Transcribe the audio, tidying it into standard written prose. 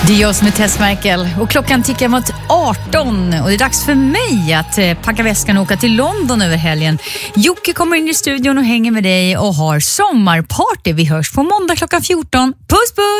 Det är jag som är Tess Merkel och klockan tickar mot 18 och det är dags för mig att packa väskan och åka till London över helgen. Jocke kommer in i studion och hänger med dig och har sommarparty. Vi hörs på måndag klockan 14. Puss puss!